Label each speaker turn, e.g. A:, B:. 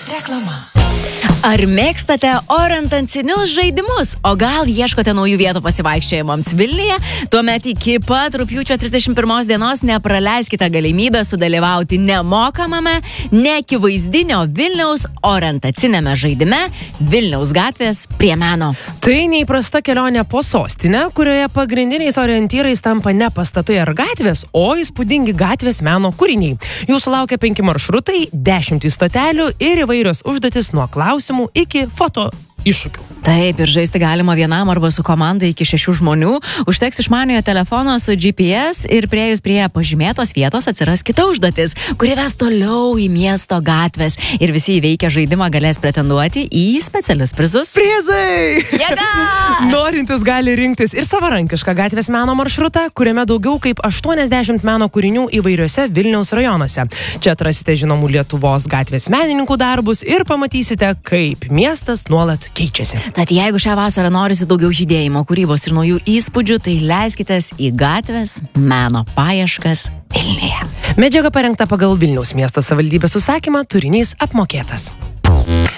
A: Reklama.
B: Ar mėgstate orientacinius žaidimus, o gal ieškote naujų vietų pasivaikščiojimams Vilniuje? Tuomet iki pat rugpjūčio 31 dienos nepraleiskite galimybę sudalyvauti nemokamame, neakivaizdinio Vilniaus orientacinėme žaidime Vilniaus gatvės prie meno.
C: Tai neįprasta kelionė po sostinę, kurioje pagrindiniais orientyrais tampa ne pastatai ar gatvės, o įspūdingi gatvės meno kūriniai. Jūsų laukia 5 maršrutai, 10 stotelių ir įvairios užduotis nuo klausimų iki foto iššūkių.
B: Taip, ir žaisti galima vienam arba su komanda iki 6 žmonių. Užteks išmaniojo telefono su GPS ir priejus prie pažymėtos vietos atsiras kita užduotis, kuri ves toliau į miesto gatvės. Ir visi įveikę žaidimą galės pretenduoti į specialius prizus.
C: Prizai!
B: Jėga!
C: Norintis gali rinktis ir savarankišką gatvės meno maršrutą, kuriame daugiau kaip 80 meno kūrinių įvairiuose Vilniaus rajonuose. Čia atrasite žinomų Lietuvos gatvės menininkų darbus ir pamatysite, kaip miestas nuolat keičiasi.
B: Tad jeigu šią vasarą norisi daugiau judėjimo, kūrybos ir naujų įspūdžių, tai leiskitės į gatvės meno paieškas Vilniuje.
C: Medžiaga parengta pagal Vilniaus miesto savivaldybės užsakymą, turinys apmokėtas.